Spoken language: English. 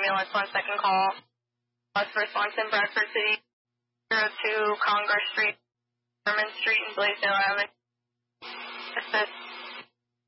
ambulance, 1 second call. Bus response in Bradford City, 02 Congress Street, Sherman Street, and Blaisdell Avenue. Assist.